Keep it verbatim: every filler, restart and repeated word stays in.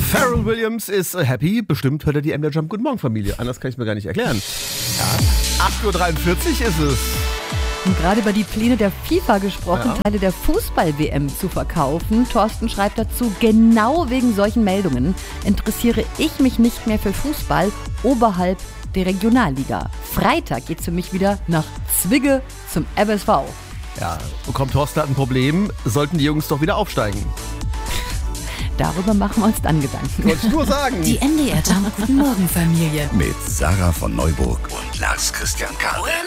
Pharrell Williams ist happy. Bestimmt hört er die M D Jump Guten Morgen Familie. Anders kann ich es mir gar nicht erklären. Ja. acht Uhr dreiundvierzig ist es. Und gerade über die Pläne der FIFA gesprochen, Ja. Teile der Fußball-W M zu verkaufen. Thorsten schreibt dazu, genau wegen solchen Meldungen interessiere ich mich nicht mehr für Fußball oberhalb der Regionalliga. Freitag geht's für mich wieder nach Zwigge zum M S V. Ja, bekommt Thorsten hat ein Problem. Sollten die Jungs doch wieder aufsteigen. Darüber machen wir uns dann Gedanken. Wollte ich nur sagen. Die M D R Jump Guten Morgen Familie. Mit Sarah von Neuburg und Lars Christian Karl.